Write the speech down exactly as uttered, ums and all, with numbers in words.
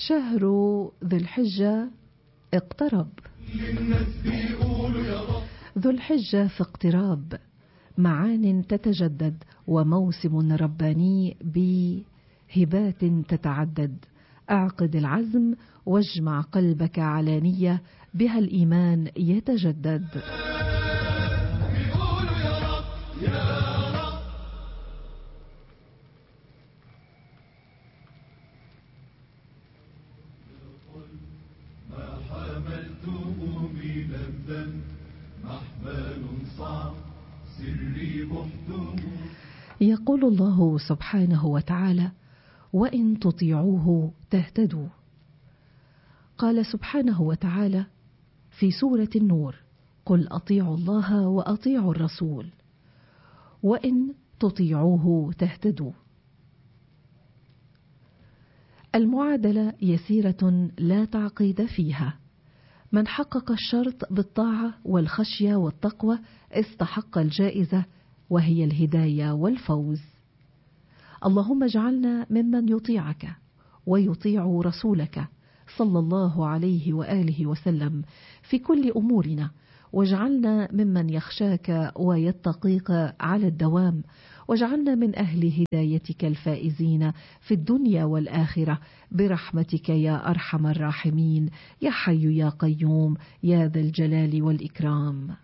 شهر ذو الحجة اقترب. ذو الحجة في اقتراب، معان تتجدد، وموسم رباني بهبات تتعدد. اعقد العزم واجمع قلبك على نية بها الإيمان يتجدد. يقول الله سبحانه وتعالى: وإن تطيعوه تهتدوا. قال سبحانه وتعالى في سورة النور: قل أطيعوا الله وأطيعوا الرسول وإن تطيعوه تهتدوا. المعادلة يسيرة لا تعقيد فيها. من حقق الشرط بالطاعة والخشية والتقوى استحق الجائزة، وهي الهداية والفوز. اللهم اجعلنا ممن يطيعك ويطيع رسولك صلى الله عليه وآله وسلم في كل أمورنا، واجعلنا ممن يخشاك ويتقيك على الدوام، واجعلنا من أهل هدايتك الفائزين في الدنيا والآخرة برحمتك يا أرحم الراحمين، يا حي يا قيوم يا ذا الجلال والإكرام.